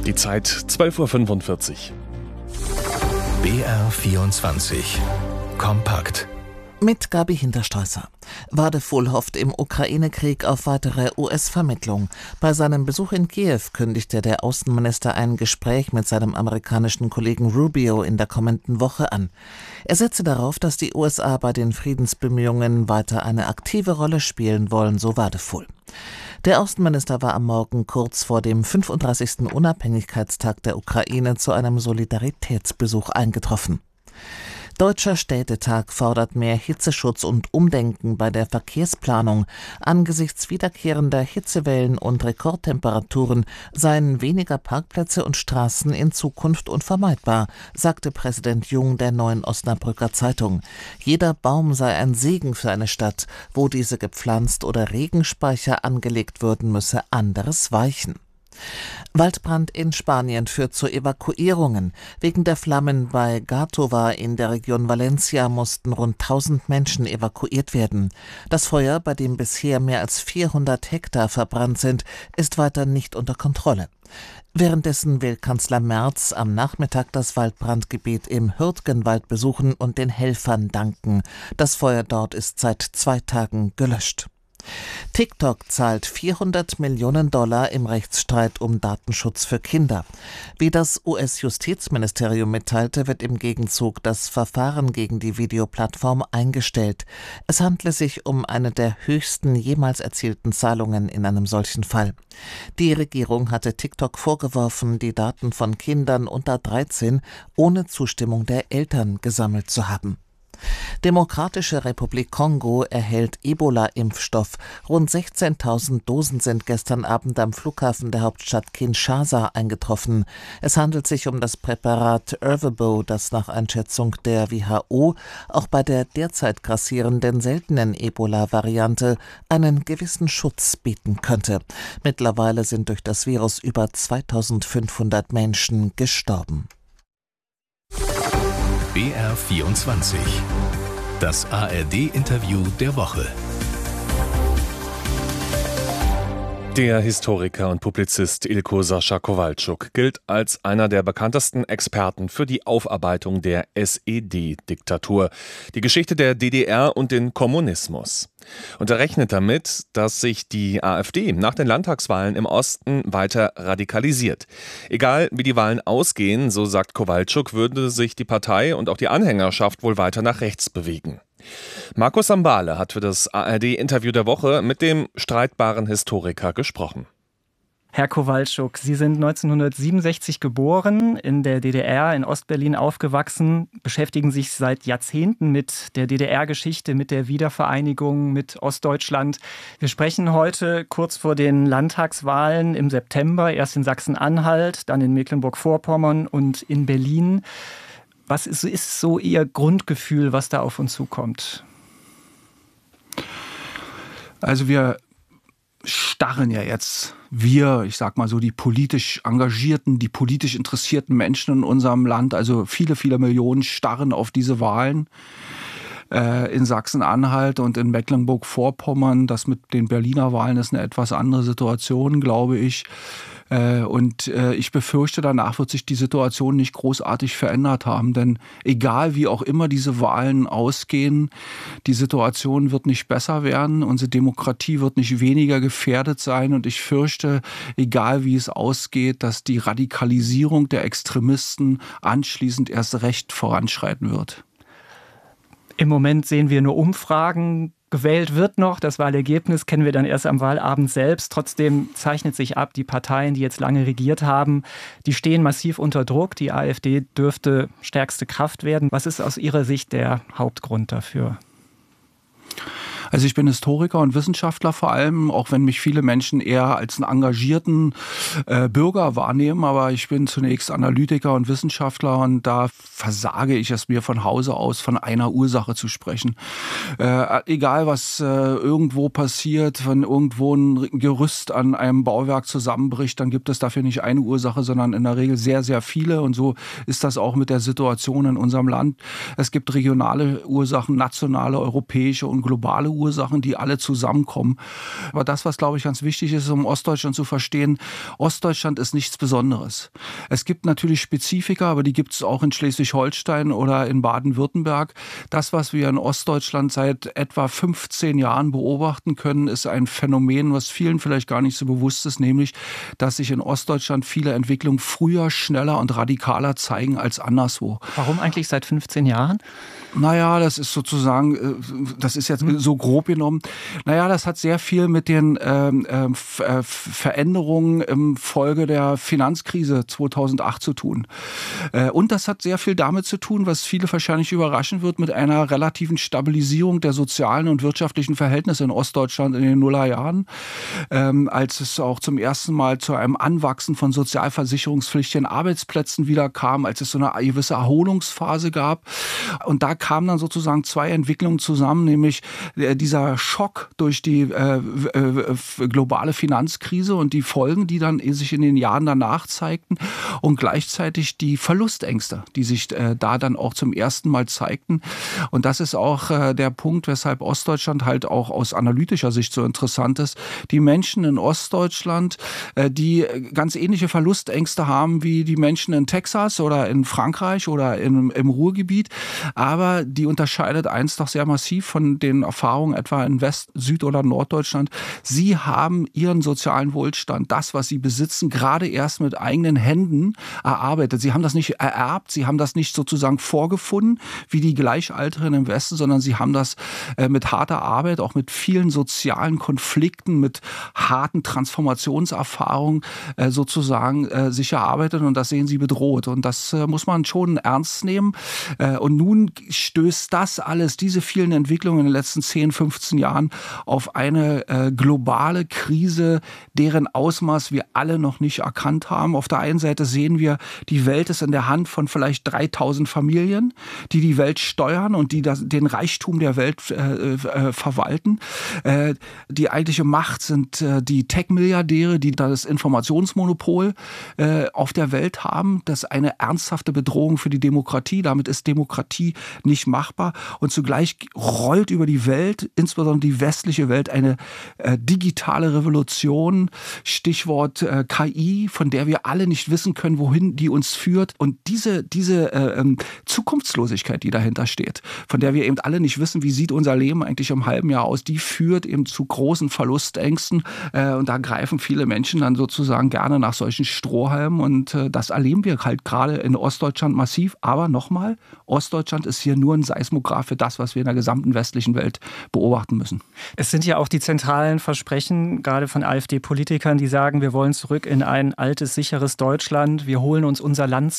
Die Zeit 12:45 Uhr. BR24 Kompakt. Mit Gabi Hinterstreusser. Wadefuhl hofft im Ukraine-Krieg auf weitere US-Vermittlung. Bei seinem Besuch in Kiew kündigte der Außenminister ein Gespräch mit seinem amerikanischen Kollegen Rubio in der kommenden Woche an. Er setze darauf, dass die USA bei den Friedensbemühungen weiter eine aktive Rolle spielen wollen, so Wadefuhl. Der Außenminister war am Morgen kurz vor dem 35. Unabhängigkeitstag der Ukraine zu einem Solidaritätsbesuch eingetroffen. Deutscher Städtetag fordert mehr Hitzeschutz und Umdenken bei der Verkehrsplanung. Angesichts wiederkehrender Hitzewellen und Rekordtemperaturen seien weniger Parkplätze und Straßen in Zukunft unvermeidbar, sagte Präsident Jung der Neuen Osnabrücker Zeitung. Jeder Baum sei ein Segen für eine Stadt. Wo diese gepflanzt oder Regenspeicher angelegt würden, müsse anderes weichen. Waldbrand in Spanien führt zu Evakuierungen. Wegen der Flammen bei Gàtova in der Region Valencia mussten rund 1000 Menschen evakuiert werden. Das Feuer, bei dem bisher mehr als 400 Hektar verbrannt sind, ist weiter nicht unter Kontrolle. Währenddessen will Kanzler Merz am Nachmittag das Waldbrandgebiet im Hürtgenwald besuchen und den Helfern danken. Das Feuer dort ist seit 2 Tagen gelöscht. TikTok zahlt $400 Millionen im Rechtsstreit um Datenschutz für Kinder. Wie das US-Justizministerium mitteilte, wird im Gegenzug das Verfahren gegen die Videoplattform eingestellt. Es handle sich um eine der höchsten jemals erzielten Zahlungen in einem solchen Fall. Die Regierung hatte TikTok vorgeworfen, die Daten von Kindern unter 13 ohne Zustimmung der Eltern gesammelt zu haben. Demokratische Republik Kongo erhält Ebola-Impfstoff. Rund 16.000 Dosen sind gestern Abend am Flughafen der Hauptstadt Kinshasa eingetroffen. Es handelt sich um das Präparat Ervebo, das nach Einschätzung der WHO auch bei der derzeit grassierenden seltenen Ebola-Variante einen gewissen Schutz bieten könnte. Mittlerweile sind durch das Virus über 2.500 Menschen gestorben. BR24 Das ARD-Interview der Woche. Der Historiker und Publizist Ilko Sascha Kowalczuk gilt als einer der bekanntesten Experten für die Aufarbeitung der SED-Diktatur, die Geschichte der DDR und den Kommunismus. Und er rechnet damit, dass sich die AfD nach den Landtagswahlen im Osten weiter radikalisiert. Egal wie die Wahlen ausgehen, so sagt Kowalczuk, würde sich die Partei und auch die Anhängerschaft wohl weiter nach rechts bewegen. Markus Sambale hat für das ARD-Interview der Woche mit dem streitbaren Historiker gesprochen. Herr Kowalczuk, Sie sind 1967 geboren, in der DDR, in Ostberlin aufgewachsen, beschäftigen sich seit Jahrzehnten mit der DDR-Geschichte, mit der Wiedervereinigung, mit Ostdeutschland. Wir sprechen heute kurz vor den Landtagswahlen im September, erst in Sachsen-Anhalt, dann in Mecklenburg-Vorpommern und in Berlin. Was ist so Ihr Grundgefühl, was da auf uns zukommt? Also wir starren ja jetzt, ich sag mal so, die politisch engagierten, die politisch interessierten Menschen in unserem Land, also viele, viele Millionen starren auf diese Wahlen in Sachsen-Anhalt und in Mecklenburg-Vorpommern. Das mit den Berliner Wahlen ist eine etwas andere Situation, glaube ich. Und ich befürchte, danach wird sich die Situation nicht großartig verändert haben. Denn egal wie auch immer diese Wahlen ausgehen, die Situation wird nicht besser werden. Unsere Demokratie wird nicht weniger gefährdet sein. Und ich fürchte, egal wie es ausgeht, dass die Radikalisierung der Extremisten anschließend erst recht voranschreiten wird. Im Moment sehen wir nur Umfragen. Gewählt wird noch, das Wahlergebnis kennen wir dann erst am Wahlabend selbst. Trotzdem zeichnet sich ab, die Parteien, die jetzt lange regiert haben, die stehen massiv unter Druck. Die AfD dürfte stärkste Kraft werden. Was ist aus Ihrer Sicht der Hauptgrund dafür? Also ich bin Historiker und Wissenschaftler vor allem, auch wenn mich viele Menschen eher als einen engagierten Bürger wahrnehmen. Aber ich bin zunächst Analytiker und Wissenschaftler und da versage ich es mir von Hause aus, von einer Ursache zu sprechen. Egal was irgendwo passiert, wenn irgendwo ein Gerüst an einem Bauwerk zusammenbricht, dann gibt es dafür nicht eine Ursache, sondern in der Regel sehr, sehr viele. Und so ist das auch mit der Situation in unserem Land. Es gibt regionale Ursachen, nationale, europäische und globale Ursachen. Ursachen, die alle zusammenkommen. Aber das, was, glaube ich, ganz wichtig ist, um Ostdeutschland zu verstehen, Ostdeutschland ist nichts Besonderes. Es gibt natürlich Spezifika, aber die gibt es auch in Schleswig-Holstein oder in Baden-Württemberg. Das, was wir in Ostdeutschland seit etwa 15 Jahren beobachten können, ist ein Phänomen, was vielen vielleicht gar nicht so bewusst ist, nämlich, dass sich in Ostdeutschland viele Entwicklungen früher, schneller und radikaler zeigen als anderswo. Warum eigentlich seit 15 Jahren? Naja, das ist sozusagen, das ist jetzt so grob genommen. Naja, das hat sehr viel mit den Veränderungen im Folge der Finanzkrise 2008 zu tun. Und das hat sehr viel damit zu tun, was viele wahrscheinlich überraschen wird, mit einer relativen Stabilisierung der sozialen und wirtschaftlichen Verhältnisse in Ostdeutschland in den Nullerjahren, als es auch zum ersten Mal zu einem Anwachsen von sozialversicherungspflichtigen Arbeitsplätzen wieder kam, als es so eine gewisse Erholungsphase gab. Und da kamen dann sozusagen zwei Entwicklungen zusammen, nämlich dieser Schock durch die globale Finanzkrise und die Folgen, die dann sich in den Jahren danach zeigten, und gleichzeitig die Verlustängste, die sich da dann auch zum ersten Mal zeigten. Und das ist auch der Punkt, weshalb Ostdeutschland halt auch aus analytischer Sicht so interessant ist. Die Menschen in Ostdeutschland, die ganz ähnliche Verlustängste haben wie die Menschen in Texas oder in Frankreich oder im Ruhrgebiet, aber die unterscheidet eins doch sehr massiv von den Erfahrungen etwa in West-, Süd- oder Norddeutschland. Sie haben ihren sozialen Wohlstand, das, was sie besitzen, gerade erst mit eigenen Händen erarbeitet. Sie haben das nicht ererbt, sie haben das nicht sozusagen vorgefunden, wie die Gleichaltrigen im Westen, sondern sie haben das mit harter Arbeit, auch mit vielen sozialen Konflikten, mit harten Transformationserfahrungen sozusagen sich erarbeitet, und das sehen sie bedroht. Und das muss man schon ernst nehmen. Und nun stößt das alles, diese vielen Entwicklungen in den letzten 10, 15 Jahren auf eine globale Krise, deren Ausmaß wir alle noch nicht erkannt haben. Auf der einen Seite sehen wir, die Welt ist in der Hand von vielleicht 3000 Familien, die die Welt steuern und die den Reichtum der Welt verwalten. Die eigentliche Macht sind die Tech-Milliardäre, die das Informationsmonopol auf der Welt haben. Das ist eine ernsthafte Bedrohung für die Demokratie. Damit ist Demokratie nicht machbar. Und zugleich rollt über die Welt, insbesondere die westliche Welt, eine digitale Revolution. Stichwort KI, von der wir alle nicht wissen können, wohin die uns führt. Und diese Zukunftslosigkeit, die dahinter steht, von der wir eben alle nicht wissen, wie sieht unser Leben eigentlich im halben Jahr aus, die führt eben zu großen Verlustängsten. Und da greifen viele Menschen dann sozusagen gerne nach solchen Strohhalmen. Und das erleben wir halt gerade in Ostdeutschland massiv. Aber nochmal, Ostdeutschland ist hier nur ein Seismograph für das, was wir in der gesamten westlichen Welt beobachten müssen. Es sind ja auch die zentralen Versprechen, gerade von AfD-Politikern, die sagen, wir wollen zurück in ein altes, sicheres Deutschland, wir holen uns unser Land